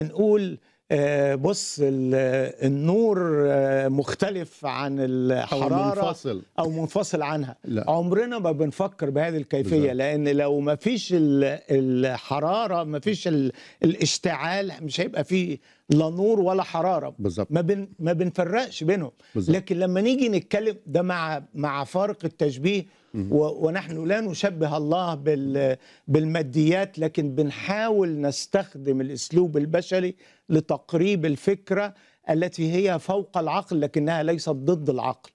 نقول بص النور مختلف عن الحرارة أو منفصل عنها. لا. عمرنا ما بنفكر بهذه الكيفية بالزبط. لأن لو ما فيش الحرارة ما فيش الاشتعال مش هيبقى فيه لا نور ولا حرارة. بالزبط. ما بنفرقش بينهم. بالزبط. لكن لما نيجي نتكلم ده مع فارق التشبيه ونحن لا نشبه الله بالماديات، لكن بنحاول نستخدم الأسلوب البشري لتقريب الفكرة التي هي فوق العقل لكنها ليست ضد العقل.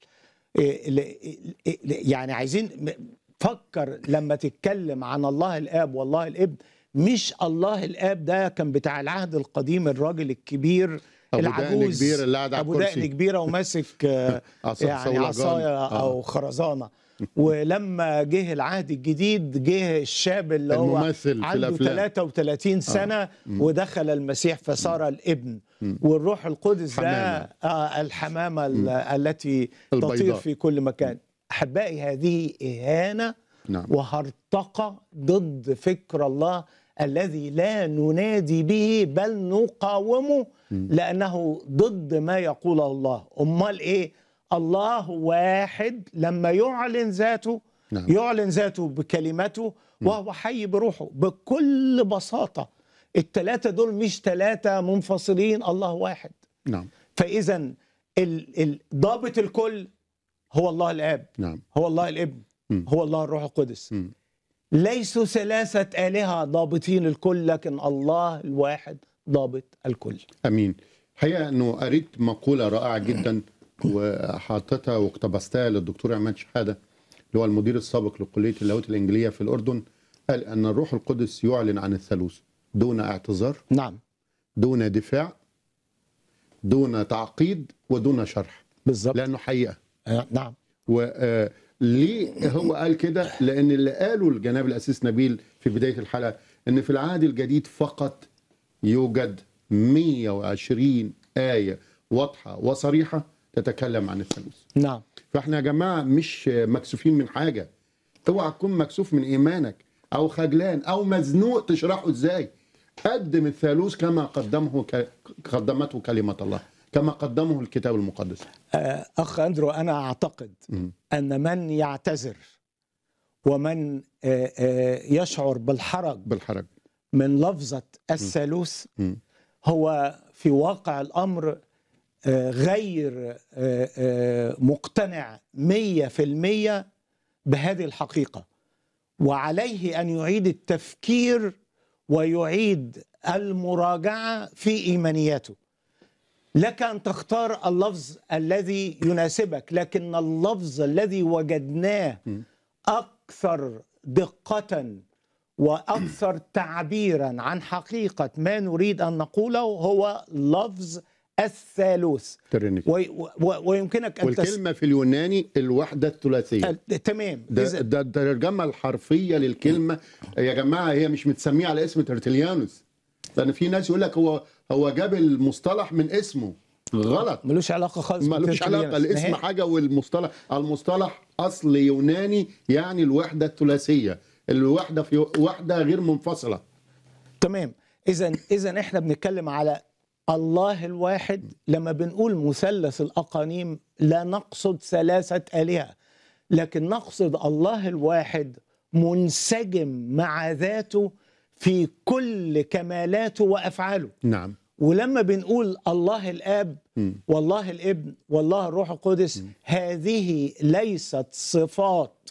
يعني عايزين فكر لما تتكلم عن الله الآب والله الابن، مش الله الآب ده كان بتاع العهد القديم، الراجل الكبير العجوز كبير اللي قاعد على أبو دقن كبيرة وماسك يعني عصاية أو خرزانة. ولما جه العهد الجديد جه الشاب اللي هو عنده 33 سنة ودخل المسيح فصار الابن. والروح القدس ده الحمامة التي تطير في كل مكان. أحبائي هذه إهانة وهرطقة ضد فكر الله الذي لا ننادي به بل نقاومه لأنه ضد ما يقوله الله. أمال إيه؟ الله واحد لما يعلن ذاته يعلن ذاته بكلمته وهو حي بروحه بكل بساطة. الثلاثة دول مش ثلاثة منفصلين، الله واحد. فإذا ضابط الكل هو الله الآب، هو الله الابن، هو الله الروح القدس. ليسوا ثلاثة آلهة ضابطين الكل، لكن الله الواحد ضابط الكل. أمين. حقيقة أنه قريت مقولة رائعة جدا وحاطتها واقتبستها للدكتور عماد شحادة اللي هو المدير السابق لكلية اللاهوت الإنجيلية في الأردن. قال أن الروح القدس يعلن عن الثالوث دون اعتذار، دون دفاع، دون تعقيد، ودون شرح. بالظبط. لأنه حقيقة. ليه هو قال كده؟ لأن اللي قاله الجناب الأسيس نبيل في بداية الحلقة أن في العهد الجديد فقط يوجد 120 آية واضحة وصريحة تتكلم عن الثالوث. فاحنا يا جماعة مش مكسوفين من حاجة. اوعى تكون مكسوف من إيمانك أو خجلان أو مزنوق تشرحه إزاي. قدم الثالوث كما قدمته كلمة الله، كما قدمه الكتاب المقدس. أخ أندرو، أنا أعتقد أن من يعتذر ومن يشعر بالحرج من لفظة الثالوث هو في واقع الأمر غير مقتنع 100% بهذه الحقيقة، وعليه أن يعيد التفكير ويعيد المراجعة في إيمانياته. لك أن تختار اللفظ الذي يناسبك، لكن اللفظ الذي وجدناه أكثر دقة وأكثر تعبيرا عن حقيقة ما نريد أن نقوله هو لفظ الثالوث. ويمكنك أن والكلمة في اليوناني الوحدة الثلاثية. تمام. ده الترجمة الحرفية للكلمة يا جماعة. هي مش متسمية على اسم ترتليانوس، لأن في ناس يقول لك هو جاب المصطلح من اسمه. غلط. ملوش علاقة خالص. ملوش علاقة. الاسم حاجة المصطلح أصل يوناني، يعني الوحدة الثلاثية، الوحدة في وحدة غير منفصلة. تمام. إذن احنا بنتكلم على الله الواحد. لما بنقول مثلث الأقانيم لا نقصد ثلاثة آلهة، لكن نقصد الله الواحد منسجم مع ذاته في كل كمالاته وأفعاله. ولما بنقول الله الآب والله الابن والله الروح القدس، هذه ليست صفات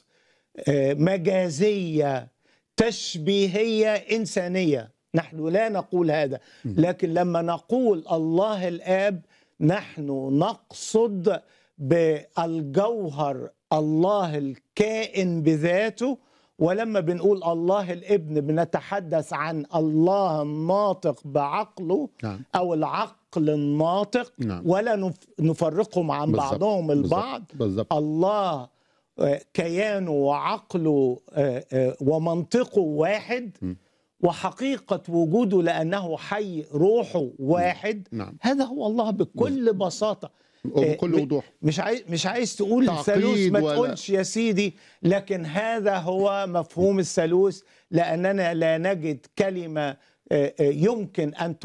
مجازية تشبيهية إنسانية. نحن لا نقول هذا، لكن لما نقول الله الآب نحن نقصد بالجوهر الله الكائن بذاته. ولما بنقول الله الابن بنتحدث عن الله الناطق بعقله أو العقل الناطق. ولا نفرقهم عن بعضهم البعض. الله كيانه وعقله ومنطقه واحد، وحقيقة وجوده لأنه حي روحه واحد. هذا هو الله بكل بساطة وبكل وضوح. مش عايز تقول الثالوث ما تقولش يا سيدي، لكن هذا هو مفهوم الثالوث، لأننا لا نجد كلمة يمكن أن